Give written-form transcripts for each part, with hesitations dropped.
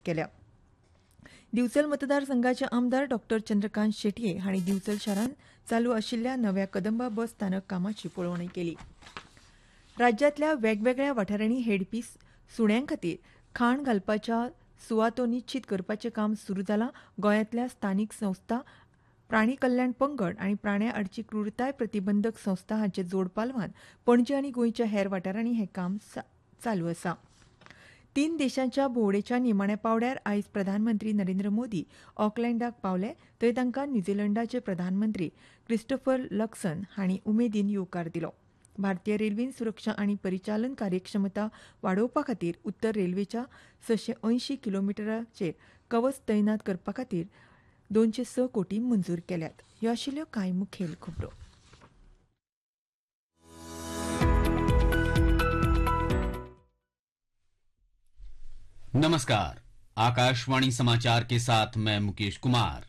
केल्या. दिवचल मतदारसंघाचे आमदार डॉ चंद्रकांत शेटये हांणी दिवचल शारांत चालू आशिल्ल्या नव्या कदंबा बस स्थानक कामाची पळोवणी केली. राज्यांतल्या वेगवेगळ्या वाठारांनी हेडपी सुण्यां खातीर खाण घालपाच्या सुवातो निश्चित करपाचें काम सुरू जालां. गोंयांतल्या स्थानीक संस्था, प्राणी कल्याण पंगड आनी प्राण्यां आडची क्रूरताय प्रतिबंधक संस्था हांचे जोड पालवान पणजी आनी गोंयच्या हेर वाठारांनी हें काम चालू आसा. 3 देशांच्या भोंवडेच्या निमाण्या पावड्यार आयज प्रधानमंत्री नरेंद्र मोदी ऑकलँडाक पावले, थंय तांकां न्यूझीलंडाचे प्रधानमंत्री क्रिस्टोफर लक्सन हांणी उमेदीन येवकार दिलो. भारतीय रेल्वेन सुरक्षा आनी परिचालन कार्यक्षमता वाडोवपा खातीर उत्तर रेल्वेच्या 680 किलोमिटराचेर कवच तैनात करपा खातीर 206 कोटी मंजूर केल्यात. ह्यो आशिल्ल्यो कांय मुखेल खबरो. नमस्कार, आकाशवाणी समाचार के साथ मैं मुकेश कुमार.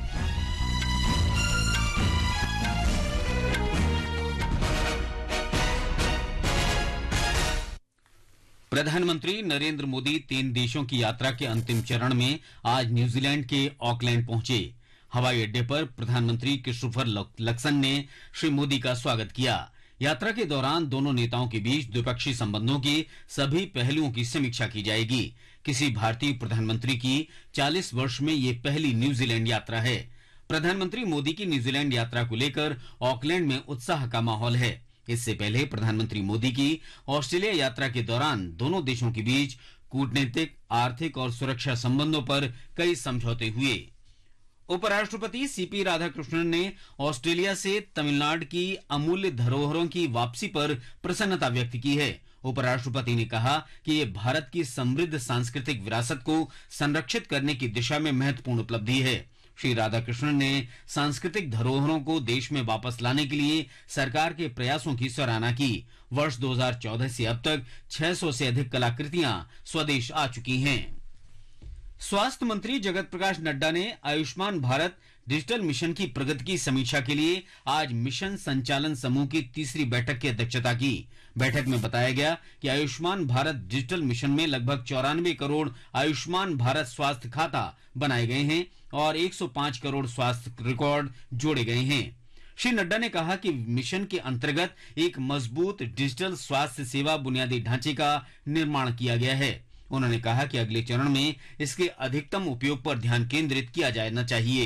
प्रधानमंत्री नरेंद्र मोदी 3 देशों की यात्रा के अंतिम चरण में आज न्यूजीलैंड के ऑकलैंड पहुंचे. हवाई अड्डे पर प्रधानमंत्री क्रिस्टोफर लक्सन ने श्री मोदी का स्वागत किया. यात्रा के दौरान दोनों नेताओं के बीच द्विपक्षीय संबंधों के सभी पहलुओं की समीक्षा की जाएगी. किसी भारतीय प्रधानमंत्री की 40 वर्ष में ये पहली न्यूजीलैंड यात्रा है. प्रधानमंत्री मोदी की न्यूजीलैंड यात्रा को लेकर ऑकलैंड में उत्साह का माहौल है. इससे पहले प्रधानमंत्री मोदी की ऑस्ट्रेलिया यात्रा के दौरान दोनों देशों के बीच कूटनीतिक, आर्थिक और सुरक्षा संबंधों पर कई समझौते हुए. उपराष्ट्रपति सीपी राधाकृष्णन ने ऑस्ट्रेलिया से तमिलनाडु की अमूल्य धरोहरों की वापसी पर प्रसन्नता व्यक्त की है. उपराष्ट्रपति ने कहा कि ये भारत की समृद्ध सांस्कृतिक विरासत को संरक्षित करने की दिशा में महत्वपूर्ण उपलब्धि है. श्री राधाकृष्णन ने सांस्कृतिक धरोहरों को देश में वापस लाने के लिए सरकार के प्रयासों की सराहना की. वर्ष 2014 से अब तक 600 से अधिक कलाकृतियां स्वदेश आ चुकी हैं. स्वास्थ्य मंत्री जगत प्रकाश नड्डा ने आयुष्मान भारत डिजिटल मिशन की प्रगति की समीक्षा के लिए आज मिशन संचालन समूह की तीसरी बैठक की अध्यक्षता की. बैठक में बताया गया कि आयुष्मान भारत डिजिटल मिशन में लगभग 94 करोड़ आयुष्मान भारत स्वास्थ्य खाता बनाए गए हैं और 105 करोड़ स्वास्थ्य रिकॉर्ड जोड़े गए हैं. श्री नड्डा ने कहा कि मिशन के अंतर्गत एक मजबूत डिजिटल स्वास्थ्य सेवा बुनियादी ढांचे का निर्माण किया गया है. उन्होंने कहा कि अगले चरण में इसके अधिकतम उपयोग पर ध्यान केंद्रित किया जाना चाहिए.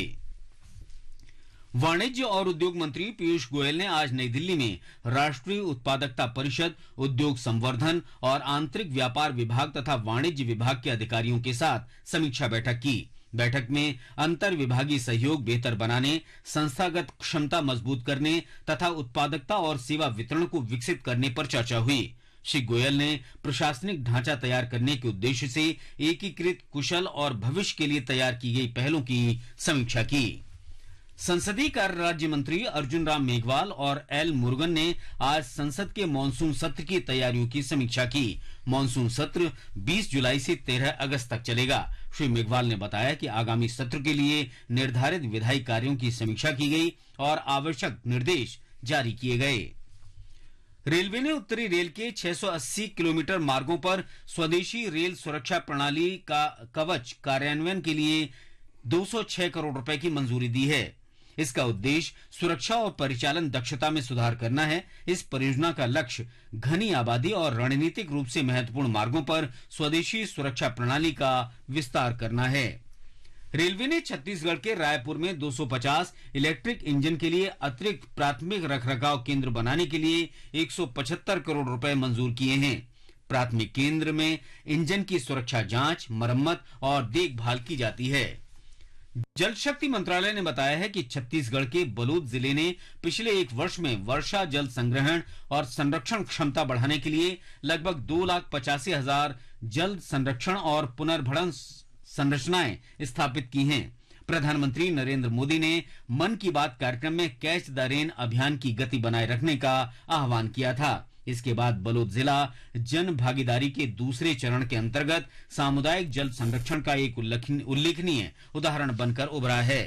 वाणिज्य और उद्योग मंत्री पीयूष गोयल ने आज नई दिल्ली में राष्ट्रीय उत्पादकता परिषद, उद्योग संवर्धन और आंतरिक व्यापार विभाग तथा वाणिज्य विभाग के अधिकारियों के साथ समीक्षा बैठक की. बैठक में अंतर विभागीय सहयोग बेहतर बनाने, संस्थागत क्षमता मजबूत करने तथा उत्पादकता और सेवा वितरण को विकसित करने पर चर्चा हुई. श्री गोयल ने प्रशासनिक ढांचा तैयार करने के उद्देश्य से एकीकृत, कुशल और भविष्य के लिए तैयार की गई पहलों की समीक्षा की. संसदीय कार्य राज्य मंत्री अर्जुन राम मेघवाल और एल मुरुगन ने आज संसद के मानसून सत्र की तैयारियों की समीक्षा की. मानसून सत्र 20 जुलाई से 13 अगस्त तक चलेगा. श्री मेघवाल ने बताया कि आगामी सत्र के लिए निर्धारित विधायी कार्यों की समीक्षा की गई और आवश्यक निर्देश जारी किए गए. रेलवे ने उत्तरी रेल के 680 किलोमीटर मार्गों पर स्वदेशी रेल सुरक्षा प्रणाली का कवच कार्यान्वयन के लिए 206 करोड़ रुपए की मंजूरी दी है. इसका उद्देश्य सुरक्षा और परिचालन दक्षता में सुधार करना है. इस परियोजना का लक्ष्य घनी आबादी और रणनीतिक रूप से महत्वपूर्ण मार्गों पर स्वदेशी सुरक्षा प्रणाली का विस्तार करना है. रेलवे ने छत्तीसगढ़ के रायपुर में 250 इलेक्ट्रिक इंजन के लिए अतिरिक्त प्राथमिक रखरखाव केंद्र बनाने के लिए 175 करोड़ रुपए मंजूर किए हैं. प्राथमिक केंद्र में इंजन की सुरक्षा जांच, मरम्मत और देखभाल की जाती है. जल शक्ति मंत्रालय ने बताया है कि छत्तीसगढ़ के बलूद जिले ने पिछले एक वर्ष में वर्षा जल संग्रहण और संरक्षण क्षमता बढ़ाने के लिए लगभग 2,85,000 जल संरक्षण और पुनर्भरण संरचनाएं स्थापित की हैं. प्रधानमंत्री नरेंद्र मोदी ने मन की बात कार्यक्रम में कैच द रेन अभियान की गति बनाए रखने का आह्वान किया था. इसके बाद बलोद जिला जन भागीदारी के दूसरे चरण के अंतर्गत सामुदायिक जल संरक्षण का एक उल्लेखनीय उदाहरण बनकर उभरा है.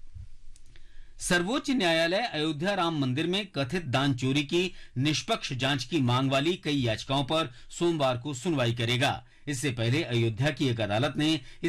सर्वोच्च न्यायालय अयोध्या राम मंदिर में कथित दान चोरी की निष्पक्ष जांच की मांग वाली कई याचिकाओं पर सोमवार को सुनवाई करेगा. इससे पहले अयोध्या की एक अदालत ने